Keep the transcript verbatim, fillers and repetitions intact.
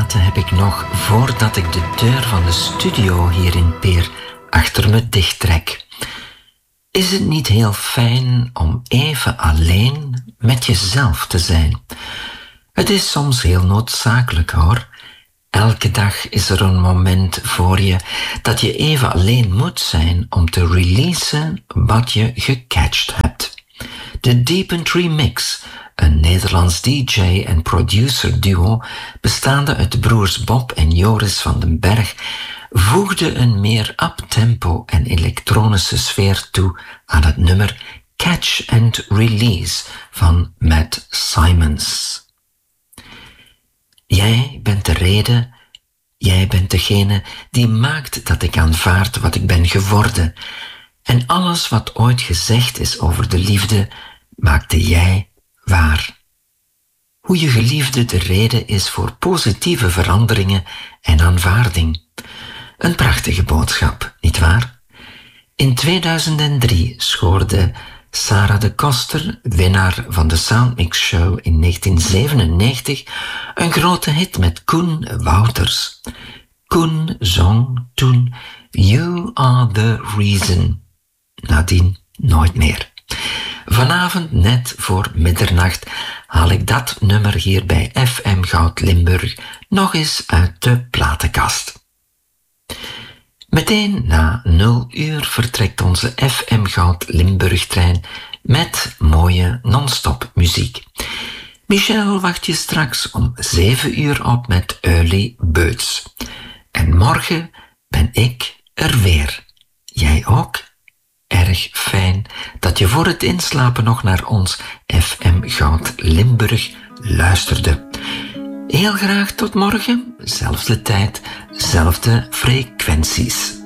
laten heb ik nog, voordat ik de deur van de studio hier in Peer achter me dichttrek. Is het niet heel fijn om even alleen met jezelf te zijn? Het is soms heel noodzakelijk, hoor. Elke dag is er een moment voor je dat je even alleen moet zijn om te releasen wat je gecatcht hebt. De Deepened Remix, een Nederlands D J en producer duo bestaande uit de broers Bob en Joris van den Berg, voegde een meer uptempo en elektronische sfeer toe aan het nummer Catch and Release van Matt Simons. Jij bent de reden, jij bent degene die maakt dat ik aanvaard wat ik ben geworden. En alles wat ooit gezegd is over de liefde, maakte jij waar. Hoe je geliefde de reden is voor positieve veranderingen en aanvaarding. Een prachtige boodschap, nietwaar? In tweeduizend drie scoorde Sarah de Koster, winnaar van de Soundmix Show in negentien zevenennegentig, een grote hit met Koen Wouters. Koen zong toen You Are The Reason. Nadien nooit meer. Vanavond net voor middernacht haal ik dat nummer hier bij F M Goud Limburg nog eens uit de platenkast. Meteen na nul uur vertrekt onze F M Goud Limburg-trein met mooie non-stop muziek. Michel wacht je straks om zeven uur op met Early Birds. En morgen ben ik er weer. Jij ook? Erg fijn dat je voor het inslapen nog naar ons F M Goud Limburg luisterde. Heel graag tot morgen, zelfde tijd, zelfde frequenties.